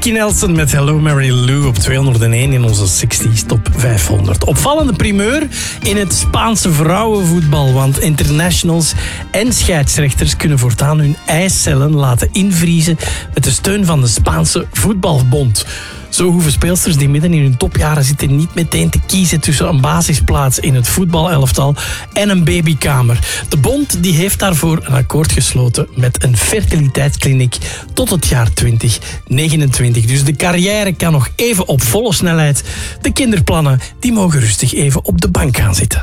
Ricky Nelson met Hello Mary Lou op 201 in onze 60s Top 500. Opvallende primeur in het Spaanse vrouwenvoetbal, want internationals en scheidsrechters kunnen voortaan hun eicellen laten invriezen met de steun van de Spaanse Voetbalbond. Zo hoeven speelsters die midden in hun topjaren zitten niet meteen te kiezen tussen een basisplaats in het voetbalelftal en een babykamer. De bond die heeft daarvoor een akkoord gesloten met een fertiliteitskliniek tot het jaar 2029. Dus de carrière kan nog even op volle snelheid. De kinderplannen die mogen rustig even op de bank gaan zitten.